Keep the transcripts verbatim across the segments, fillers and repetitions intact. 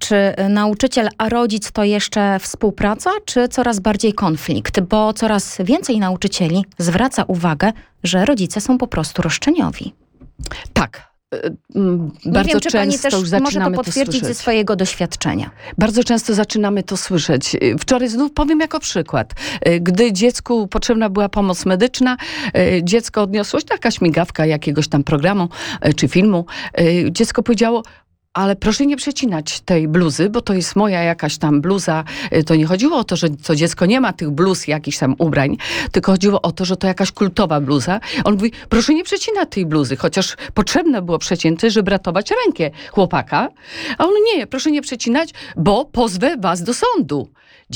Czy nauczyciel a rodzic to jeszcze współpraca, czy coraz bardziej konflikt? Bo coraz więcej nauczycieli zwraca uwagę, że rodzice są po prostu roszczeniowi. Tak. Nie Bardzo wiem, czy pani często też już zaczynamy może to to potwierdzić słyszeć. ze swojego doświadczenia. Bardzo często zaczynamy to słyszeć. Wczoraj znów powiem jako przykład. Gdy dziecku potrzebna była pomoc medyczna, dziecko odniosło się, jakaś migawka jakiegoś tam programu czy filmu, dziecko powiedziało: ale proszę nie przecinać tej bluzy, bo to jest moja jakaś tam bluza. To nie chodziło o to, że to dziecko nie ma tych bluz, jakichś tam ubrań, tylko chodziło o to, że to jakaś kultowa bluza. On mówi: proszę nie przecinać tej bluzy, chociaż potrzebne było przecięty, żeby ratować rękę chłopaka. A on: nie, proszę nie przecinać, bo pozwę was do sądu.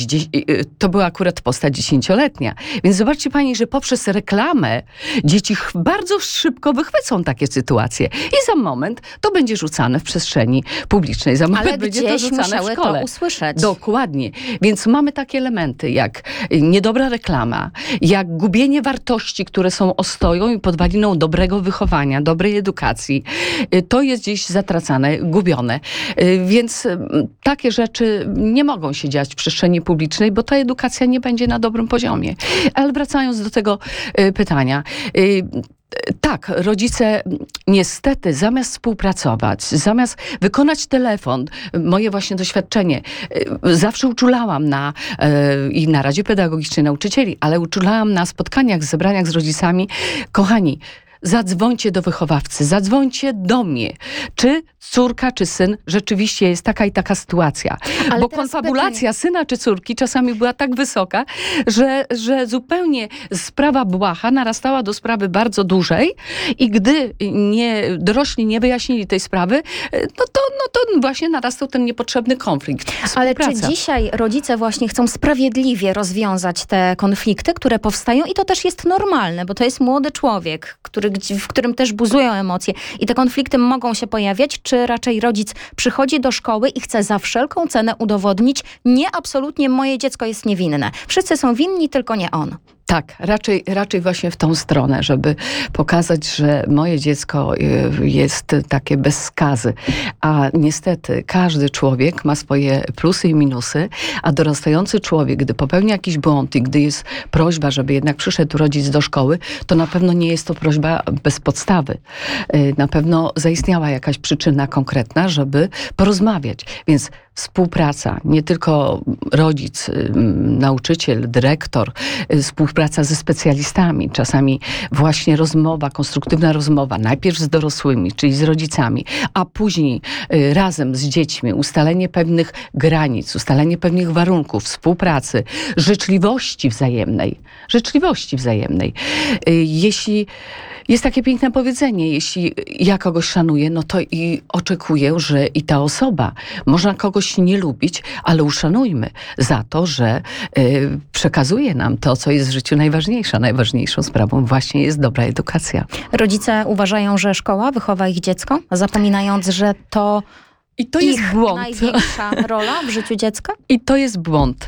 To była akurat postać dziesięcioletnia. Więc zobaczcie pani, że poprzez reklamę dzieci bardzo szybko wychwycą takie sytuacje. I za moment to będzie rzucane w przestrzeni publicznej. Za moment Ale będzie gdzieś to rzucane musiały w szkole. to usłyszeć. Dokładnie. Więc mamy takie elementy jak niedobra reklama, jak gubienie wartości, które są ostoją i podwaliną dobrego wychowania, dobrej edukacji. To jest gdzieś zatracane, gubione. Więc takie rzeczy nie mogą się dziać w przestrzeni publicznej, bo ta edukacja nie będzie na dobrym poziomie. Ale wracając do tego y, pytania. Y, Tak, rodzice niestety zamiast współpracować, zamiast wykonać telefon, moje właśnie doświadczenie, zawsze uczulałam na i na Radzie Pedagogicznej Nauczycieli, ale uczulałam na spotkaniach, zebraniach z rodzicami: kochani, zadzwońcie do wychowawcy, zadzwońcie do mnie. Czy córka, czy syn, rzeczywiście jest taka i taka sytuacja. Ale bo teraz konfabulacja pytanie. syna czy córki czasami była tak wysoka, że, że zupełnie sprawa błaha narastała do sprawy bardzo dużej i gdy nie, dorośli nie wyjaśnili tej sprawy, no to, no to właśnie narastał ten niepotrzebny konflikt. Ale czy Współpraca. dzisiaj rodzice właśnie chcą sprawiedliwie rozwiązać te konflikty, które powstają, i to też jest normalne, bo to jest młody człowiek, który, w którym też buzują emocje i te konflikty mogą się pojawiać, czy raczej rodzic przychodzi do szkoły i chce za wszelką cenę udowodnić: nie, absolutnie moje dziecko jest niewinne. Wszyscy są winni, tylko nie on. Tak, raczej, raczej właśnie w tą stronę, żeby pokazać, że moje dziecko jest takie bez skazy. A niestety każdy człowiek ma swoje plusy i minusy, a dorastający człowiek, gdy popełnia jakiś błąd i gdy jest prośba, żeby jednak przyszedł rodzic do szkoły, to na pewno nie jest to prośba bez podstawy. Na pewno zaistniała jakaś przyczyna konkretna, żeby porozmawiać. Więc współpraca, nie tylko rodzic, nauczyciel, dyrektor, współpraca ze specjalistami, czasami właśnie rozmowa, konstruktywna rozmowa, najpierw z dorosłymi, czyli z rodzicami, a później razem z dziećmi, ustalenie pewnych granic, ustalenie pewnych warunków współpracy, życzliwości wzajemnej. Życzliwości wzajemnej. Jeśli jest takie piękne powiedzenie: jeśli ja kogoś szanuję, no to i oczekuję, że i ta osoba, można kogoś nie lubić, ale uszanujmy za to, że y, przekazuje nam to, co jest w życiu najważniejsze. Najważniejszą sprawą właśnie jest dobra edukacja. Rodzice uważają, że szkoła wychowa ich dziecko, zapominając, że to, I to ich jest błąd. największa rola w życiu dziecka? I to jest błąd.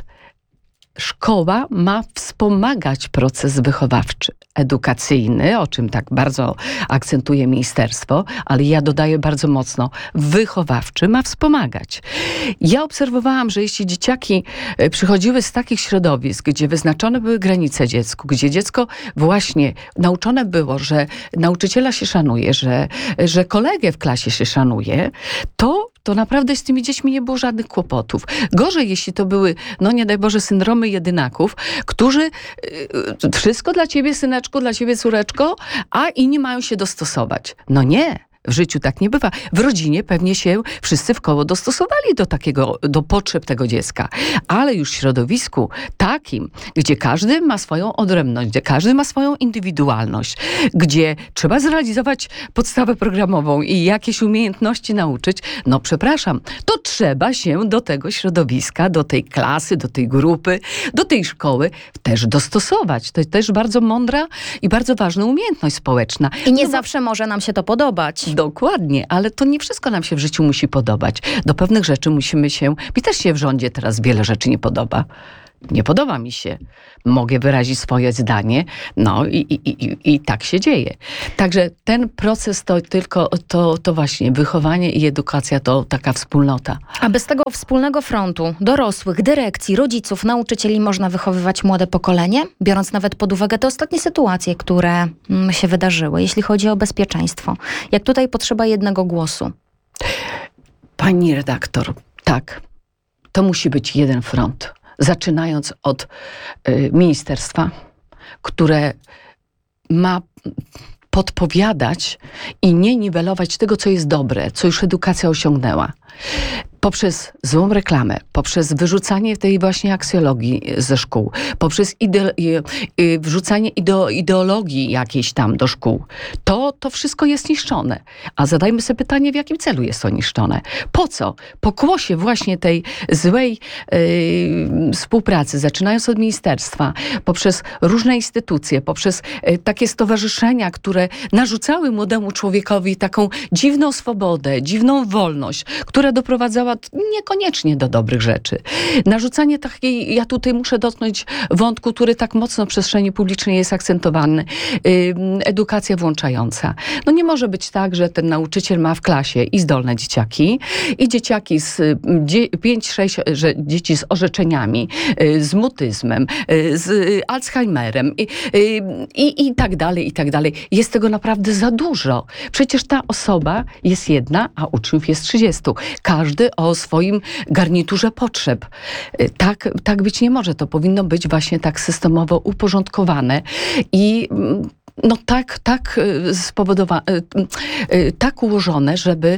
Szkoła ma wspomagać proces wychowawczy, edukacyjny, o czym tak bardzo akcentuje ministerstwo, ale ja dodaję bardzo mocno: wychowawczy ma wspomagać. Ja obserwowałam, że jeśli dzieciaki przychodziły z takich środowisk, gdzie wyznaczone były granice dziecku, gdzie dziecko właśnie nauczone było, że nauczyciela się szanuje, że, że kolegę w klasie się szanuje, to to naprawdę z tymi dziećmi nie było żadnych kłopotów. Gorzej, jeśli to były, no nie daj Boże, syndromy jedynaków, którzy y, wszystko dla ciebie, syneczku, dla ciebie, córeczko, a inni mają się dostosować. No nie. W życiu tak nie bywa. W rodzinie pewnie się wszyscy w koło dostosowali do takiego, do potrzeb tego dziecka. Ale już w środowisku takim, gdzie każdy ma swoją odrębność, gdzie każdy ma swoją indywidualność, gdzie trzeba zrealizować podstawę programową i jakieś umiejętności nauczyć, no przepraszam, to trzeba się do tego środowiska, do tej klasy, do tej grupy, do tej szkoły też dostosować. To jest też bardzo mądra i bardzo ważna umiejętność społeczna. I nie no bo... zawsze może nam się to podobać. Dokładnie, ale to nie wszystko nam się w życiu musi podobać. Do pewnych rzeczy musimy się... Mi też się w rządzie teraz wiele rzeczy nie podoba. nie podoba mi się, mogę wyrazić swoje zdanie, no i, i, i, i tak się dzieje. Także ten proces to tylko, to, to właśnie wychowanie i edukacja to taka wspólnota. A bez tego wspólnego frontu dorosłych, dyrekcji, rodziców, nauczycieli można wychowywać młode pokolenie, biorąc nawet pod uwagę te ostatnie sytuacje, które mm, się wydarzyły, jeśli chodzi o bezpieczeństwo. Jak tutaj potrzeba jednego głosu? Pani redaktor, tak, to musi być jeden front. Zaczynając od y, ministerstwa, które ma podpowiadać i nie niwelować tego, co jest dobre, co już edukacja osiągnęła. Poprzez złą reklamę, poprzez wyrzucanie tej właśnie aksjologii ze szkół, poprzez ide- y, y, wrzucanie ideo- ideologii jakiejś tam do szkół, to, to wszystko jest niszczone. A zadajmy sobie pytanie, w jakim celu jest to niszczone? Po co? Pokłosie właśnie tej złej y, współpracy, zaczynając od ministerstwa, poprzez różne instytucje, poprzez y, takie stowarzyszenia, które narzucały młodemu człowiekowi taką dziwną swobodę, dziwną wolność, która doprowadzała niekoniecznie do dobrych rzeczy. Narzucanie takiej, ja tutaj muszę dotknąć wątku, który tak mocno w przestrzeni publicznej jest akcentowany, yy, edukacja włączająca. No nie może być tak, że ten nauczyciel ma w klasie i zdolne dzieciaki, i dzieciaki z pięć sześć, że dzieci z orzeczeniami, yy, z mutyzmem, yy, z yy, Alzheimerem i, yy, i, i tak dalej, i tak dalej. Jest tego naprawdę za dużo. Przecież ta osoba jest jedna, a uczniów jest trzydziestu. Każdy o swoim garniturze potrzeb. Tak, tak być nie może. To powinno być właśnie tak systemowo uporządkowane i no tak, tak spowodowane, tak ułożone, żeby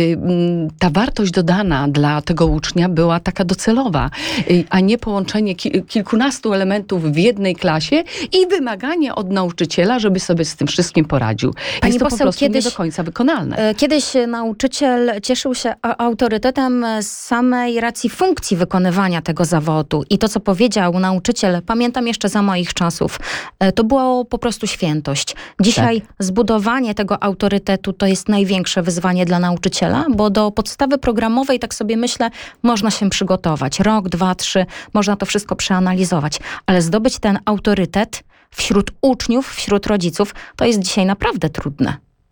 ta wartość dodana dla tego ucznia była taka docelowa, a nie połączenie kilkunastu elementów w jednej klasie i wymaganie od nauczyciela, żeby sobie z tym wszystkim poradził. Pani Jest to poseł, po prostu kiedyś, nie do końca wykonalne. Kiedyś nauczyciel cieszył się autorytetem z samej racji funkcji wykonywania tego zawodu i to, co powiedział nauczyciel, pamiętam jeszcze za moich czasów, to było po prostu świętość. Dzisiaj tak. Zbudowanie tego autorytetu to jest największe wyzwanie dla nauczyciela, bo do podstawy programowej, tak sobie myślę, można się przygotować. Rok, dwa, trzy, można to wszystko przeanalizować. Ale zdobyć ten autorytet wśród uczniów, wśród rodziców, to jest dzisiaj naprawdę trudne.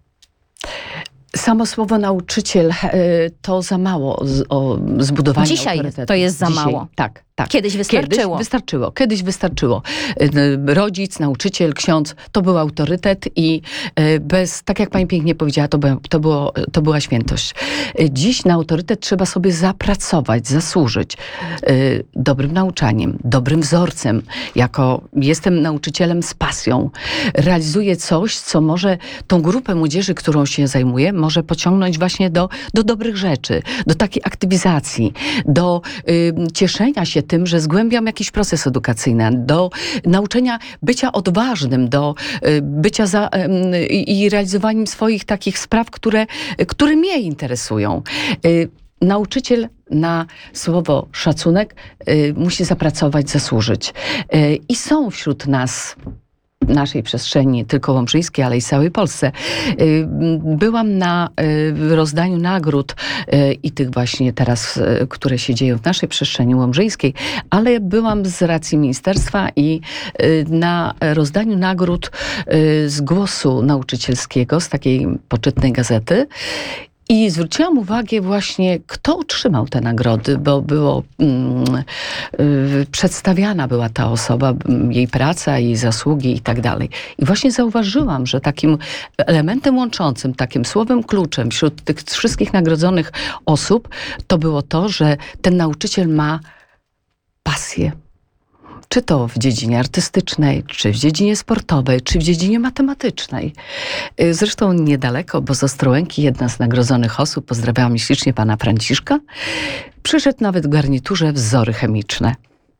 Samo słowo nauczyciel to za mało z, o zbudowanie Dzisiaj autorytetu. To jest za Dzisiaj, mało. Tak, tak. Kiedyś wystarczyło. Kiedyś wystarczyło. Kiedyś wystarczyło. Rodzic, nauczyciel, ksiądz, to był autorytet i bez, tak jak pani pięknie powiedziała, to, było, to, było, to była świętość. Dziś na autorytet trzeba sobie zapracować, zasłużyć dobrym nauczaniem, dobrym wzorcem. Jako jestem nauczycielem z pasją. Realizuję coś, co może tą grupę młodzieży, którą się zajmuję, może pociągnąć właśnie do, do dobrych rzeczy, do takiej aktywizacji, do y, cieszenia się tym, że zgłębiam jakiś proces edukacyjny, do nauczenia bycia odważnym, do y, bycia za, y, i realizowaniem swoich takich spraw, które, które mnie interesują. Y, Nauczyciel na słowo szacunek y, musi zapracować, zasłużyć. Y, I są wśród nas naszej przestrzeni, nie tylko łomżyńskiej, ale i całej Polsce. Byłam na rozdaniu nagród i tych właśnie teraz, które się dzieją w naszej przestrzeni łomżyńskiej, ale byłam z racji ministerstwa i na rozdaniu nagród z Głosu Nauczycielskiego, z takiej poczytnej gazety. I zwróciłam uwagę właśnie, kto otrzymał te nagrody, bo było mm, y, przedstawiana była ta osoba, jej praca, jej zasługi i tak dalej. I właśnie zauważyłam, że takim elementem łączącym, takim słowem kluczem wśród tych wszystkich nagrodzonych osób, to było to, że ten nauczyciel ma pasję. Czy to w dziedzinie artystycznej, czy w dziedzinie sportowej, czy w dziedzinie matematycznej. Zresztą niedaleko, bo z Ostrołęki jedna z nagrodzonych osób, pozdrawiałam ślicznie pana Franciszka, przyszedł nawet w garniturze wzory chemiczne.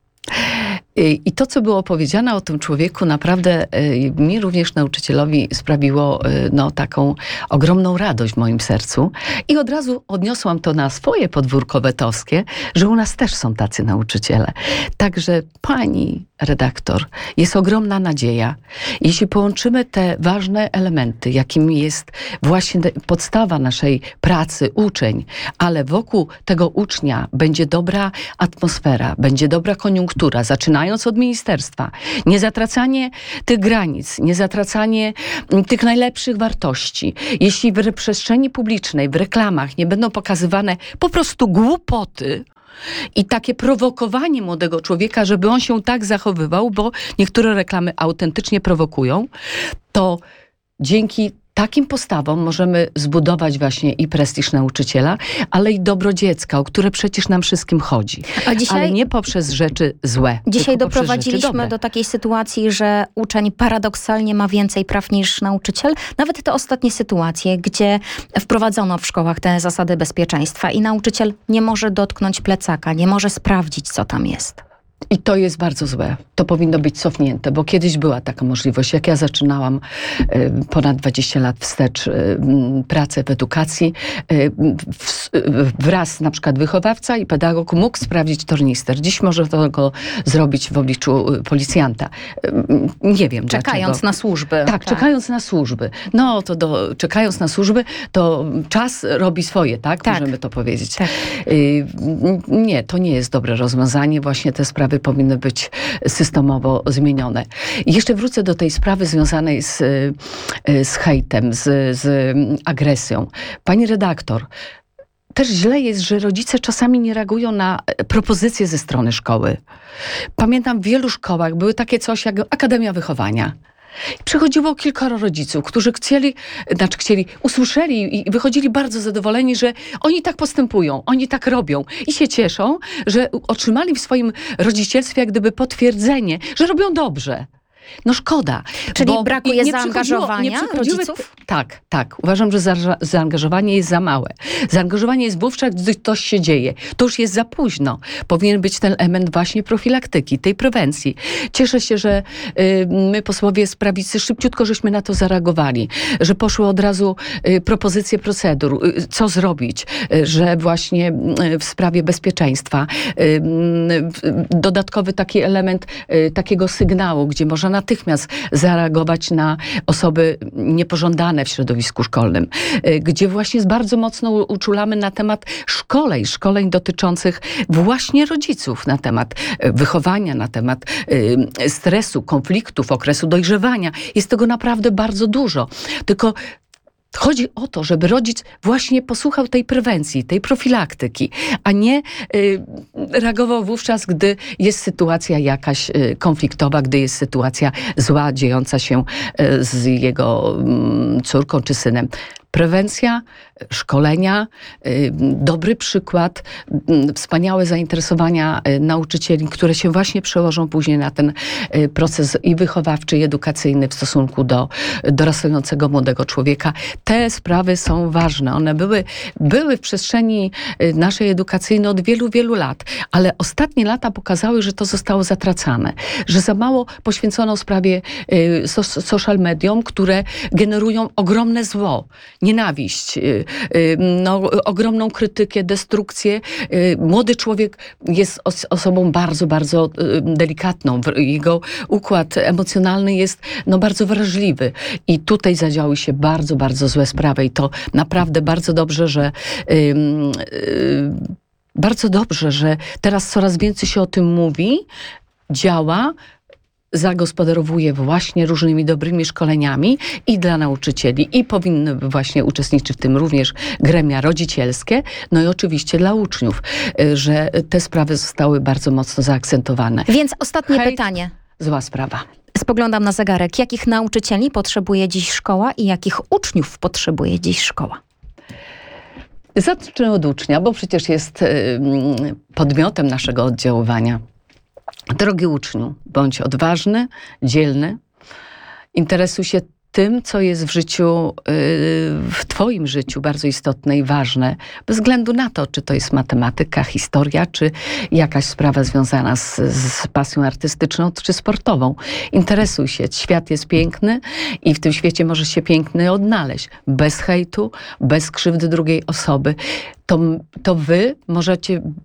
I to, co było powiedziane o tym człowieku, naprawdę mi również nauczycielowi sprawiło no, taką ogromną radość w moim sercu. I od razu odniosłam to na swoje podwórko wetowskie, że u nas też są tacy nauczyciele. Także pani redaktor, jest ogromna nadzieja. Jeśli połączymy te ważne elementy, jakimi jest właśnie podstawa naszej pracy, uczeń, ale wokół tego ucznia będzie dobra atmosfera, będzie dobra koniunktura, zaczynając od ministerstwa. Nie zatracanie tych granic, nie zatracanie tych najlepszych wartości. Jeśli w przestrzeni publicznej, w reklamach nie będą pokazywane po prostu głupoty, i takie prowokowanie młodego człowieka, żeby on się tak zachowywał, bo niektóre reklamy autentycznie prowokują, to dzięki takim postawom możemy zbudować właśnie i prestiż nauczyciela, ale i dobro dziecka, o które przecież nam wszystkim chodzi. A dzisiaj, ale nie poprzez rzeczy złe. Dzisiaj tylko poprzez rzeczy doprowadziliśmy dobre. do takiej sytuacji, że uczeń paradoksalnie ma więcej praw niż nauczyciel. Nawet te ostatnie sytuacje, gdzie wprowadzono w szkołach te zasady bezpieczeństwa i nauczyciel nie może dotknąć plecaka, nie może sprawdzić, co tam jest. I to jest bardzo złe. To powinno być cofnięte, bo kiedyś była taka możliwość. Jak ja zaczynałam y, ponad dwadzieścia lat wstecz y, pracę w edukacji, y, w, wraz na przykład wychowawca i pedagog mógł sprawdzić tornister. Dziś może to go zrobić w obliczu policjanta. Y, nie wiem Czekając dlaczego. na służby. Tak, tak, czekając na służby. No to do, czekając na służby, to czas robi swoje, tak? Tak. Możemy to powiedzieć. Tak. Y, nie, to nie jest dobre rozwiązanie. Właśnie te sprawy powinny być systemowo zmienione. I jeszcze wrócę do tej sprawy związanej z, z hejtem, z, z agresją. Pani redaktor, też źle jest, że rodzice czasami nie reagują na propozycje ze strony szkoły. Pamiętam w wielu szkołach były takie coś jak Akademia Wychowania. Przychodziło kilkoro rodziców, którzy chcieli, znaczy chcieli, usłyszeli i wychodzili bardzo zadowoleni, że oni tak postępują, oni tak robią i się cieszą, że otrzymali w swoim rodzicielstwie jak gdyby potwierdzenie, że robią dobrze. No szkoda. Czyli bo brakuje nie zaangażowania nie przychodziły- rodziców? Tak, tak. Uważam, że za, zaangażowanie jest za małe. Zaangażowanie jest wówczas, gdy coś się dzieje. To już jest za późno. Powinien być ten element właśnie profilaktyki, tej prewencji. Cieszę się, że y, my posłowie z prawicy szybciutko żeśmy na to zareagowali, że poszły od razu y, propozycje procedur, y, co zrobić, y, że właśnie y, w sprawie bezpieczeństwa y, y, dodatkowy taki element y, takiego sygnału, gdzie można natychmiast zareagować na osoby niepożądane w środowisku szkolnym, gdzie właśnie bardzo mocno uczulamy na temat szkoleń, szkoleń dotyczących właśnie rodziców, na temat wychowania, na temat stresu, konfliktów, okresu dojrzewania. Jest tego naprawdę bardzo dużo. Tylko chodzi o to, żeby rodzic właśnie posłuchał tej prewencji, tej profilaktyki, a nie y, reagował wówczas, gdy jest sytuacja jakaś y, konfliktowa, gdy jest sytuacja zła, dziejąca się y, z jego y, córką czy synem. Prewencja, szkolenia, y, dobry przykład, y, wspaniałe zainteresowania y, nauczycieli, które się właśnie przełożą później na ten y, proces i wychowawczy, i edukacyjny w stosunku do dorastającego młodego człowieka. Te sprawy są ważne. One były, były w przestrzeni y, naszej edukacyjnej od wielu, wielu lat, ale ostatnie lata pokazały, że to zostało zatracane, że za mało poświęcono sprawie y, so, social mediom, które generują ogromne zło, nienawiść, y, y, no, ogromną krytykę, destrukcję. Y, młody człowiek jest os- osobą bardzo, bardzo y, delikatną. W- Jego układ emocjonalny jest no, bardzo wrażliwy. I tutaj zadziały się bardzo, bardzo złe sprawy. I to naprawdę bardzo dobrze, że y, y, bardzo dobrze, że teraz coraz więcej się o tym mówi, działa, zagospodarowuje właśnie różnymi dobrymi szkoleniami i dla nauczycieli, i powinny właśnie uczestniczyć w tym również gremia rodzicielskie, no i oczywiście dla uczniów, że te sprawy zostały bardzo mocno zaakcentowane. Więc ostatnie Hejt. pytanie. Zła sprawa. Spoglądam na zegarek. Jakich nauczycieli potrzebuje dziś szkoła i jakich uczniów potrzebuje dziś szkoła? Zacznę od ucznia, bo przecież jest y, podmiotem naszego oddziaływania. Drogi uczniu, bądź odważny, dzielny, interesuj się tym, co jest w życiu, w twoim życiu bardzo istotne i ważne, bez względu na to, czy to jest matematyka, historia, czy jakaś sprawa związana z, z pasją artystyczną, czy sportową. Interesuj się. Świat jest piękny i w tym świecie możesz się piękny odnaleźć. Bez hejtu, bez krzywdy drugiej osoby. To, to wy możecie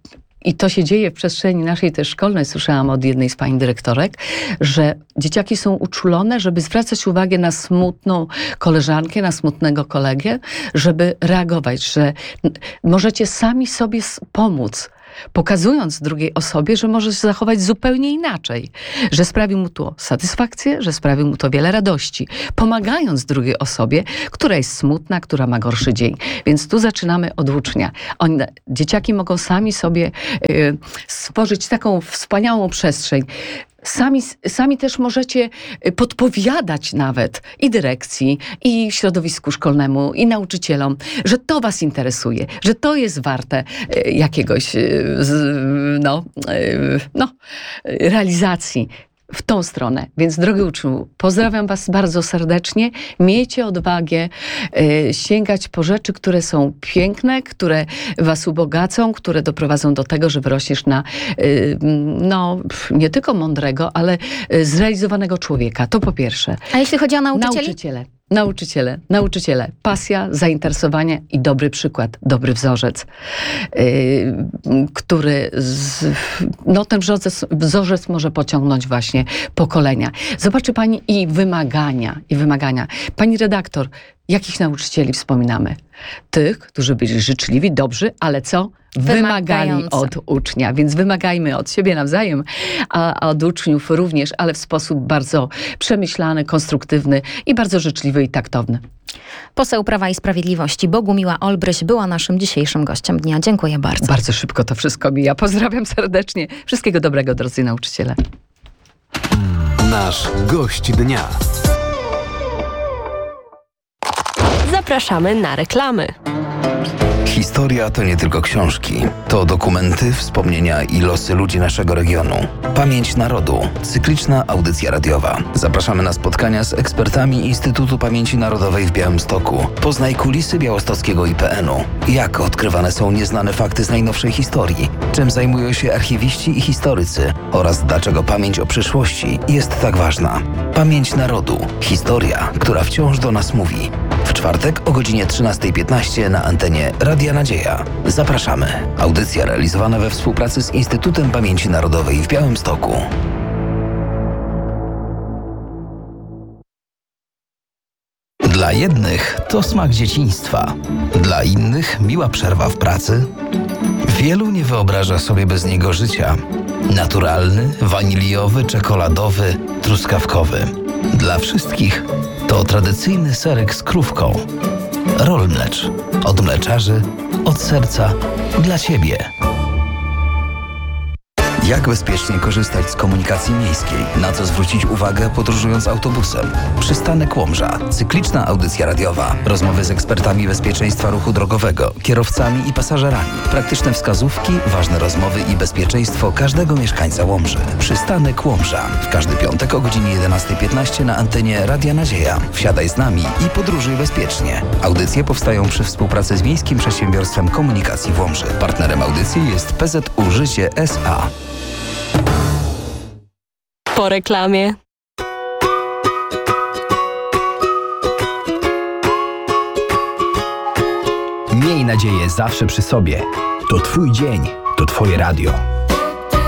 I to się dzieje w przestrzeni naszej też szkolnej, słyszałam od jednej z pani dyrektorek, że dzieciaki są uczulone, żeby zwracać uwagę na smutną koleżankę, na smutnego kolegę, żeby reagować, że możecie sami sobie pomóc, pokazując drugiej osobie, że może się zachować zupełnie inaczej, że sprawi mu to satysfakcję, że sprawi mu to wiele radości, pomagając drugiej osobie, która jest smutna, która ma gorszy dzień. Więc tu zaczynamy od ucznia. Oni, dzieciaki mogą sami sobie y, stworzyć taką wspaniałą przestrzeń. Sami, sami też możecie podpowiadać nawet i dyrekcji, i środowisku szkolnemu, i nauczycielom, że to was interesuje, że to jest warte jakiegoś no, no, realizacji w tą stronę. Więc drogi uczniu, pozdrawiam was bardzo serdecznie. Miejcie odwagę y, sięgać po rzeczy, które są piękne, które was ubogacą, które doprowadzą do tego, że wyrośniesz na y, no, nie tylko mądrego, ale y, zrealizowanego człowieka. To po pierwsze. A jeśli chodzi o nauczycieli? Nauczyciele. Nauczyciele, nauczyciele, pasja, zainteresowanie i dobry przykład, dobry wzorzec, yy, który, z, no ten wzorzec, wzorzec może pociągnąć właśnie pokolenia. Zobaczy pani i wymagania, i wymagania. Pani redaktor, jakich nauczycieli wspominamy? Tych, którzy byli życzliwi, dobrzy, ale co? Wymagali od ucznia, więc wymagajmy od siebie nawzajem, a, a od uczniów również, ale w sposób bardzo przemyślany, konstruktywny i bardzo życzliwy i taktowny. Poseł Prawa i Sprawiedliwości Bogumiła Olbryś była naszym dzisiejszym gościem dnia. Dziękuję bardzo. Bardzo szybko to wszystko mija. Pozdrawiam serdecznie. Wszystkiego dobrego, drodzy nauczyciele. Nasz gość dnia. Zapraszamy na reklamy. Historia to nie tylko książki. To dokumenty, wspomnienia i losy ludzi naszego regionu. Pamięć Narodu. Cykliczna audycja radiowa. Zapraszamy na spotkania z ekspertami Instytutu Pamięci Narodowej w Białymstoku. Poznaj kulisy białostockiego I P N u. Jak odkrywane są nieznane fakty z najnowszej historii. Czym zajmują się archiwiści i historycy. Oraz dlaczego pamięć o przyszłości jest tak ważna. Pamięć Narodu. Historia, która wciąż do nas mówi. W czwartek o godzinie trzynasta piętnaście na antenie Radia Nadzieja. Zapraszamy. Audycja realizowana we współpracy z Instytutem Pamięci Narodowej w Białymstoku. Dla jednych to smak dzieciństwa. Dla innych miła przerwa w pracy. Wielu nie wyobraża sobie bez niego życia. Naturalny, waniliowy, czekoladowy, truskawkowy. Dla wszystkich to tradycyjny serek z krówką. Roll Mlecz. Od mleczarzy, od serca, dla Ciebie. Jak bezpiecznie korzystać z komunikacji miejskiej? Na co zwrócić uwagę podróżując autobusem? Przystanek Łomża. Cykliczna audycja radiowa. Rozmowy z ekspertami bezpieczeństwa ruchu drogowego, kierowcami i pasażerami. Praktyczne wskazówki, ważne rozmowy i bezpieczeństwo każdego mieszkańca Łomży. Przystanek Łomża. W każdy piątek o godzinie jedenasta piętnaście na antenie Radia Nadzieja. Wsiadaj z nami i podróżuj bezpiecznie. Audycje powstają przy współpracy z Miejskim Przedsiębiorstwem Komunikacji w Łomży. Partnerem audycji jest P Z U Życie S A. Po reklamie. Miej nadzieję zawsze przy sobie. To Twój dzień, to Twoje radio.